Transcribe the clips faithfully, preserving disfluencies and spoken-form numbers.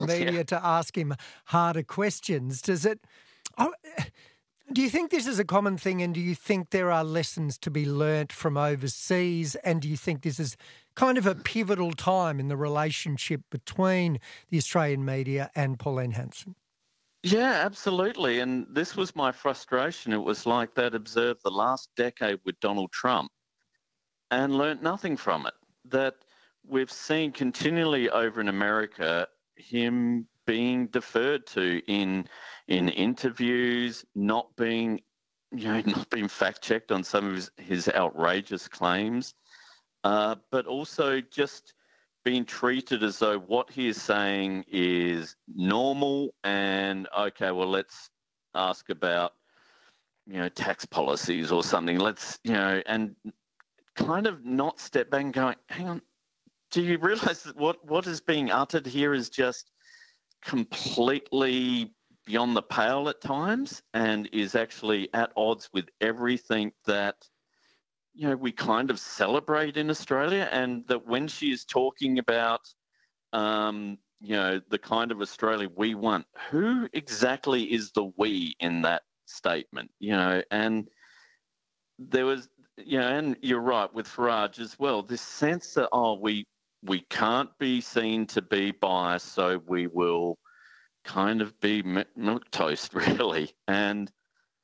media Yeah. to ask him harder questions. Does it? Oh, do you think this is a common thing, and do you think there are lessons to be learnt from overseas, and do you think this is kind of a pivotal time in the relationship between the Australian media and Pauline Hanson? Yeah, absolutely. And this was my frustration. It was like they'd observed the last decade with Donald Trump and learnt nothing from it. That we've seen continually over in America him being deferred to in in interviews, not being, you know, not being fact checked on some of his, his outrageous claims, uh, but also just being treated as though what he is saying is normal and okay, well, let's ask about, you know, tax policies or something. Let's, you know, and kind of not step back and going, hang on, do you realise that what, what is being uttered here is just completely beyond the pale at times and is actually at odds with everything that, you know, we kind of celebrate in Australia, and that when she is talking about, um, you know, the kind of Australia we want, who exactly is the we in that statement, you know? And there was, you know, and you're right with Farage as well, this sense that, oh, we, we can't be seen to be biased, so we will kind of be milquetoast, really. And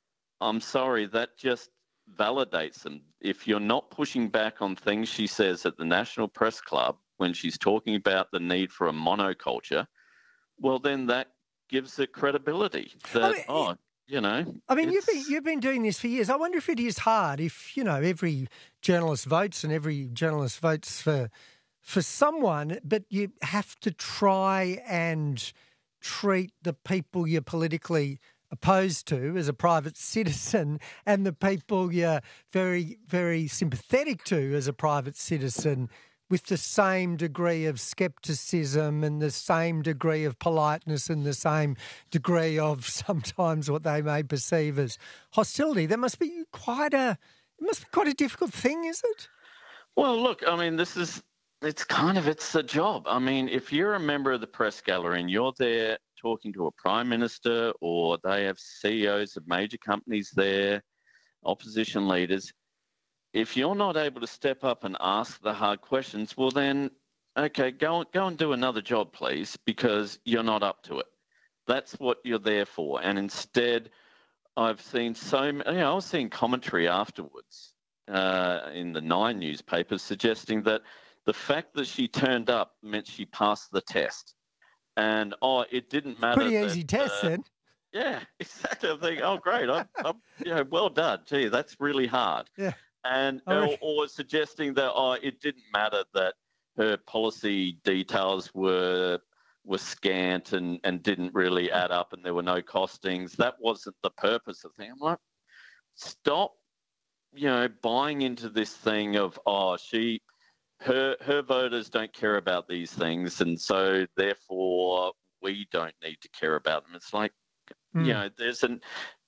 I'm sorry, that just validates them. If you're not pushing back on things she says at the National Press Club when she's talking about the need for a monoculture, well, then that gives it credibility that, I mean, oh, you know. I mean, you've been, you've been doing this for years. I wonder if it is hard if, you know, every journalist votes and every journalist votes for for someone, but you have to try and treat the people you're politically opposed to as a private citizen and the people you're very, very sympathetic to as a private citizen with the same degree of scepticism and the same degree of politeness and the same degree of sometimes what they may perceive as hostility. That must be quite a, it must be quite a difficult thing, is it? Well, look, I mean, this is, it's kind of, it's the job. I mean, if you're a member of the press gallery and you're there talking to a prime minister, or they have C E Os of major companies there, opposition leaders, if you're not able to step up and ask the hard questions, well then, okay, go, go and do another job, please, because you're not up to it. That's what you're there for. And instead, I've seen so many, you know, I was seeing commentary afterwards uh, in the Nine newspapers suggesting that the fact that she turned up meant she passed the test. And, oh, it didn't matter. Pretty easy that, test, uh, then. Yeah, exactly. I'm thinking, oh, great. I'm, I'm, you know, well done. Gee, that's really hard. Yeah. And Oh, or, really? or suggesting that, oh, it didn't matter that her policy details were were scant and, and didn't really add up and there were no costings. That wasn't the purpose of the thing. I'm like, stop, you know, buying into this thing of, oh, she... Her her voters don't care about these things, and so therefore we don't need to care about them. It's like, Mm. you know, there's an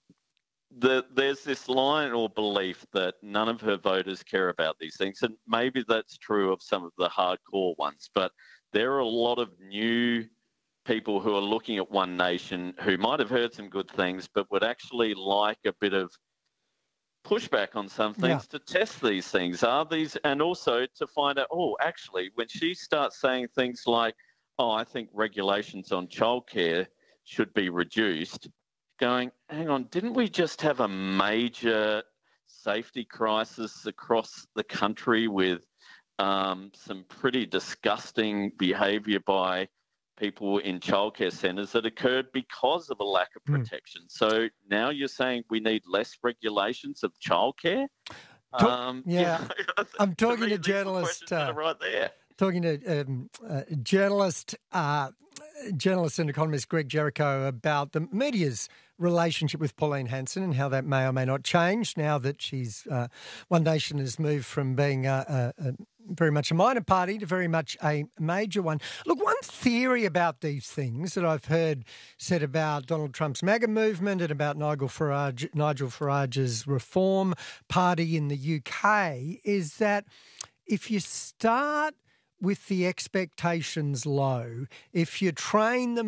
the there's this line or belief that none of her voters care about these things, and maybe that's true of some of the hardcore ones. But there are a lot of new people who are looking at One Nation who might have heard some good things, but would actually like a bit of pushback on some things Yeah. to test these things. Are these, and also to find out, oh, actually, when she starts saying things like, oh, I think regulations on childcare should be reduced, going, hang on, didn't we just have a major safety crisis across the country with um, some pretty disgusting behaviour by people in childcare centres that occurred because of a lack of protection? Mm. So now you're saying we need less regulations of childcare? Talk, Um, yeah, you know, I'm talking to, me, to journalist. Uh, right there. Talking to um, uh, journalist, uh, journalist and economist Greg Jericho about the media's relationship with Pauline Hanson and how that may or may not change now that she's uh, One Nation has moved from being a, a, a very much a minor party to very much a major one. Look, one theory about these things that I've heard said about Donald Trump's MAGA movement and about Nigel Farage, Nigel Farage's Reform Party in the U K is that if you start with the expectations low, if you train them